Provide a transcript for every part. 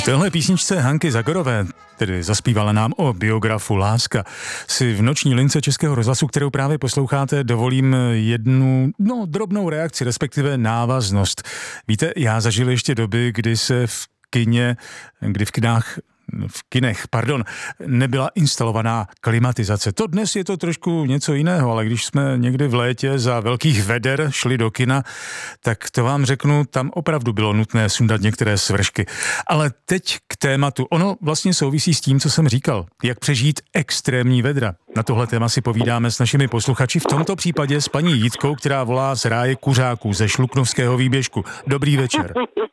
téhle písničce Hanky Zagorové, tedy zaspívala nám o biografu Láska, si v noční lince Českého rozhlasu, kterou právě posloucháte, dovolím jednu, drobnou reakci, respektive návaznost. Víte, já zažil ještě doby, kdy se v kinech, nebyla instalovaná klimatizace. To dnes je to trošku něco jiného, ale když jsme někdy v létě za velkých veder šli do kina, tak to vám řeknu, tam opravdu bylo nutné sundat některé svršky. Ale teď k tématu. Ono vlastně souvisí s tím, co jsem říkal. Jak přežít extrémní vedra. Na tohle téma si povídáme s našimi posluchači, v tomto případě s paní Jitkou, která volá z ráje kuřáků ze Šluknovského výběžku. Dobrý večer.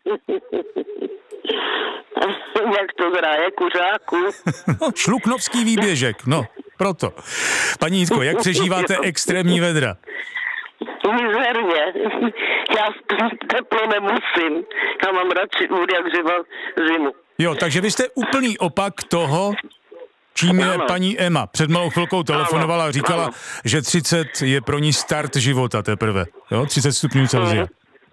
Jak to zráje kuřáků? Šluknovský výběžek, proto. Paní Jitko, jak přežíváte extrémní vedra? Mizerně. Já teplo nemusím. Já mám radši jak živa zimu. Jo, takže vy jste úplný opak toho, čím je paní Emma. Před malou chvilkou telefonovala a říkala, že 30 je pro ní start života teprve. Jo, 30 stupňů Celsia.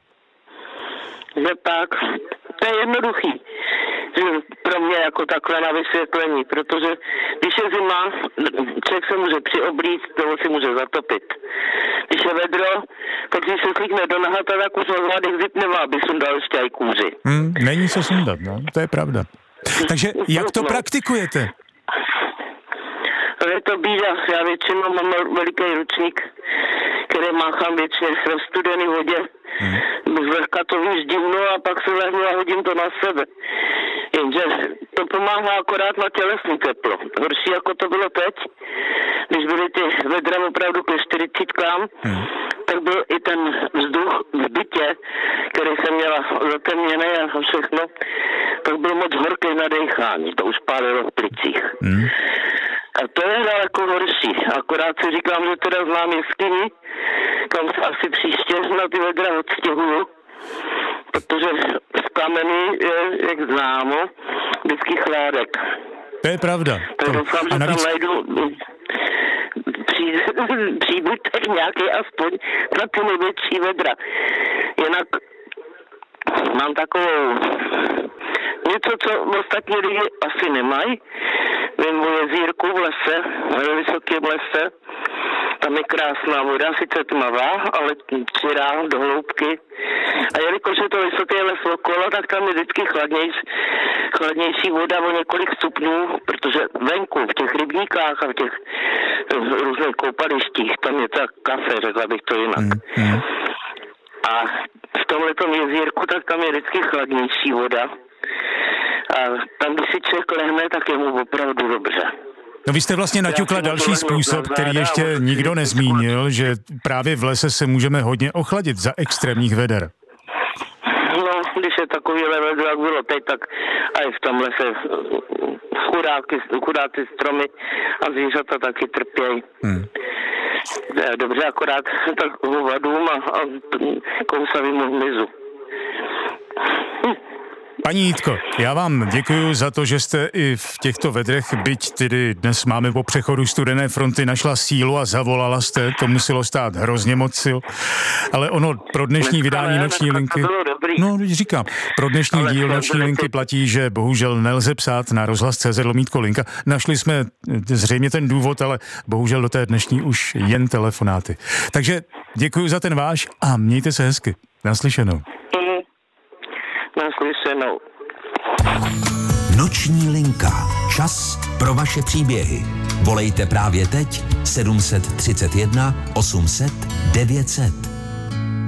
Že tak. To je jednoduchý. Pro mě jako takhle na vysvětlení, protože když je zima, člověk se může přioblíct, nebo si může zatopit. Když je vedro, tak když se klikne do nahata, tak už zvládek vypnevá, aby sundal ještě aj kůži. Není co sundat, to je pravda. Takže jak to praktikujete? Je to bída. Já většinou mám veliký ručník, který máchám většině v studené vodě. Zlehka to vyždívnu a pak se lehnu a hodím to na sebe. Jenže to pomáhá akorát na tělesný teplo. Horší jako to bylo teď, když byly ty vedra opravdu ke 40kám, tak byl i ten vzduch v bytě, který jsem měla zatemněný a všechno, tak byl moc horký na dechání. To už pálilo v plicích. A to je daleko horší. Akorát si říkám, že teda znám jeskyni, kam se asi příště na ty vedra odstěhuju, protože z kameny je, jak známo, vždycky chládek. To je pravda. Tak doufám, že tam najdu příbytek nějaký aspoň na ty největší vedra. Jinak mám takovou něco, co ostatní lidi asi nemají. Vím o jezírku v lese, ve vysokém lese. Tam je krásná voda, sice tmavá, ale čirá do hloubky. A jelikož je to vysoké les okolo, tak tam je vždycky chladnější voda o několik stupňů, protože venku, v těch rybníkách a v těch různých koupalištích, tam je ta kafe, řekla bych to jinak. A v tomhletom jezírku, tak tam je vždycky chladnější voda. A tam, když si člověk lehne, tak je mu opravdu dobře. No vy jste vlastně naťukla další způsob, který ještě nikdo nezmínil, že právě v lese se můžeme hodně ochladit za extrémních veder. No, když je takovýhle vedro, jak bylo teď, tak a i v tom lese chudáci stromy a zvířata taky trpějí. Dobře, akorát tak hovadům a kousavým hmyzu. Paní Jitko, já vám děkuji za to, že jste i v těchto vedrech, byť tedy dnes máme po přechodu studené fronty, našla sílu a zavolala jste, to muselo stát hrozně moc sil, ale ono pro dnešní vydání Noční linky, říkám, pro dnešní díl Noční linky platí, že bohužel nelze psát na rozhlas.cz/linka. Našli jsme zřejmě ten důvod, ale bohužel do té dnešní už jen telefonáty. Takže děkuji za ten váš a mějte se hezky. Naslyšenou. Naslyšenou. Noční linka. Čas pro vaše příběhy. Volejte právě teď 731 800 900.